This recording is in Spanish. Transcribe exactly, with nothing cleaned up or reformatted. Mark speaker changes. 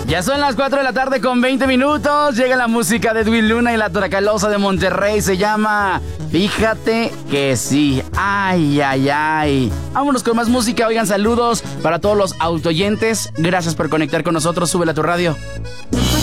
Speaker 1: Ya son las cuatro de la tarde con veinte minutos. Llega la música de Edwin Luna y la Tracalosa de Monterrey. Se llama Fíjate que sí. Ay, ay, ay. Vámonos con más música. Oigan, saludos para todos los autoyentes. Gracias por conectar con nosotros. Súbela a tu radio.